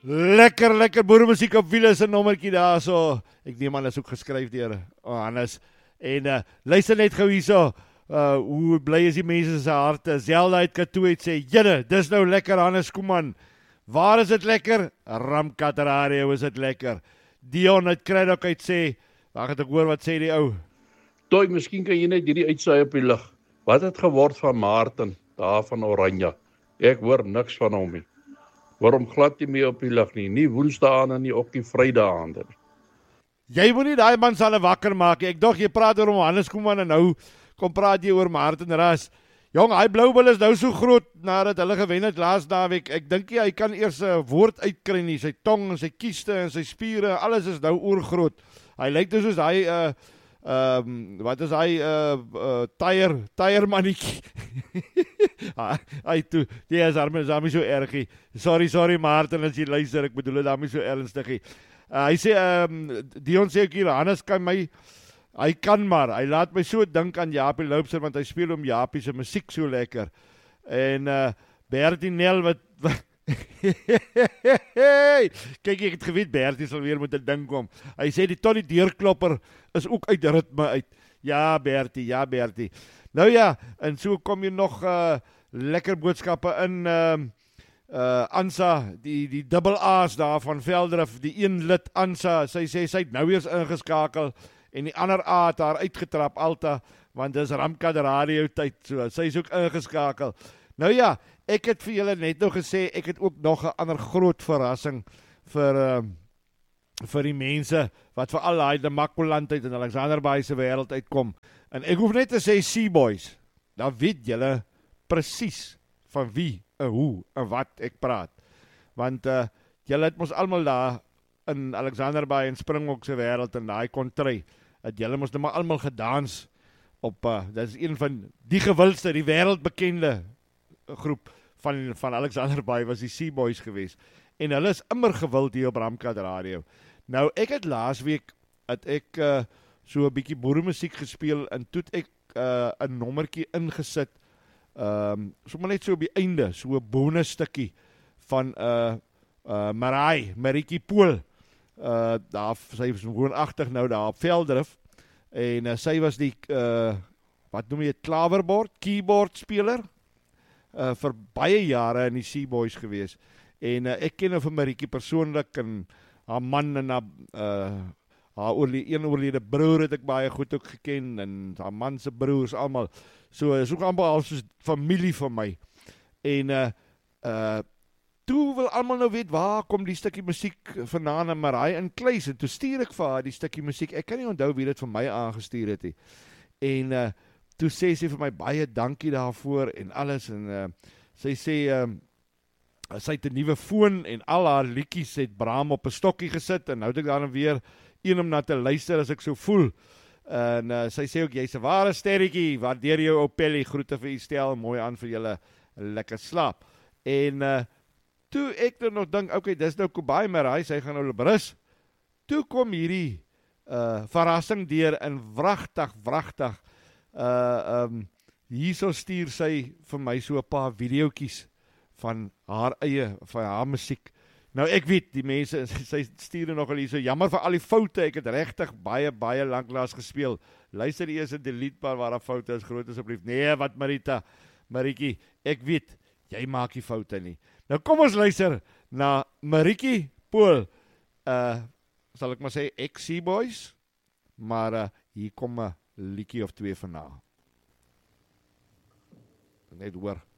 Lekker boeremusiek op wiele is 'n nommertjie daar so. Ek neem aan is ook geskryf deur Hannes. En luister net gou hierso. Hoe bly is die mense se harte? Zelda uit Katoo het sê, "Jene, dis nou lekker Hannes, kom aan. Waar is dit lekker? Ramkat Radio is dit lekker." Dion uit Kruidok uit sê, "Wag het ek hoor wat sê die ou." Toi, miskien kan jy net hierdie uitsaai op die lig. Wat het geword van Martin, daar van Oranje? Ek hoor niks van hom nie. Waarom glad nie meer op die lig nie? Nie Woensdae en nie ook nie Vrydae nie. Jy moet nie daai man sal wakker maak. Ek dog jy praat oor Hannes Koeman en nou kom praat jy oor Martin Ras. Jong, hy Bloubil is nou so groot nadat hulle gewen het laas naweek. Ek dink hy kan eers 'n woord uitkry nie. Sy tong en sy kieste en sy spiere, alles is nou oorgroot. Hy lyk dus soos hy wat is hy tyre mannetjie. Hy toe, die is daarmee so ergie. Sorry Martin as jy luister, ek bedoel dit daarmee so ernstig. Hy sê Dion sê ek hier Hannes hy kan maar. Hy laat my so dink aan Japie Loubser want hy speel om Japie se musiek so lekker. En Bertie Nel wat kyk ek het geweet Bertie sal weer met 'n ding kom. Hy sê die Tony Deurklopper is ook uit ritme uit. Ja Bertie. Nou ja, en so kom jy nog lekker boodskappe in Ansa, die dubbel A's daar van Veldrif, die een lid Ansa, sy sê sy het nou eers ingeskakel en die ander A het haar uitgetrap Alta, want dis Ramkat Radio tyd, so sy is ook ingeskakel. Nou ja, ek het vir julle net nou gesê, ek het ook nog 'n ander groot verrassing vir die mense wat vir al daai Namakoland uit en Alexanderbaai se wêreld uitkom. En ek hoef net te sê Seaboys, dan weet julle presies van wie en hoe en wat ek praat. Want julle het mos almal daar in Alexanderbaai en Springbok se wêreld en daai kontry, het julle mos nou maar almal gedans op dit is een van die gewildste, die wêreldbekende groep van Alexanderbaai was die Seaboys geweest. En hulle is immer gewild hier op Ramkat Radio. Nou ek het laasweek so 'n bietjie boeremusiek gespeel en toe het ek 'n nommertjie ingesit. Sommer net so op die einde, so 'n bonus stukkie van Maritjie Pool. Daar sy was woonagtig nou daar op Veldrif en sy was die wat noem jy keyboard speler vir baie jare in die Seaboys gewees. En ek ken vir Maritjie persoonlik en haar man en haar oorlede broer het ek baie goed ook geken en haar man se broers almal. So is ook amper soos familie van my. En toe wil almal nou weet waar kom die stukkie musiek vandaan en Marie in Kluis en toe stuur ek vir haar die stukkie musiek. Ek kan nie onthou wie dit vir my aangestuur het nie. En toe sê sy vir my baie dankie daarvoor en alles en sy sê sy het 'n nuwe foon en al haar liedjies het Bram op 'n stokkie gesit en nou het ek dan weer een om na te luister as ek so voel. En sy sê ook jy's 'n ware sterretjie, waardeer jou ou Pelly, groete vir u stel, mooi aan vir julle lekker slaap. En toe ek dan nog dink, okay, dis nou Kobai Marai, sy gaan nou berus. Toe kom hierdie verrassing deur en wragtig hierso stuur sy vir my so 'n paar videoetjies van haar eie, van haar musiek. Nou ek weet, die mense, sy stuur nogal hier so, jammer vir al die foute, ek het regtig baie lanklaas gespeel. Luister eers 'n deletebaar waar daar foute is, groot asseblief. Nee, wat Maritjie, ek weet, jy maak nie foute nie. Nou kom ons luister na Maritjie Pool. Sal ek maar sê, Seaboys, maar hier kom 'n liedjie of twee vandag. Net hoor.